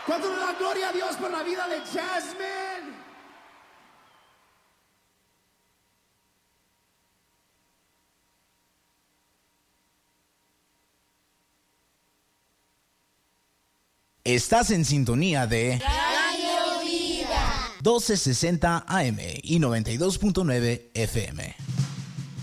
¿Cuánto le da gloria a Dios por la vida de Jasmine? Estás en sintonía de Radio Vida 1260 AM y 92.9 FM.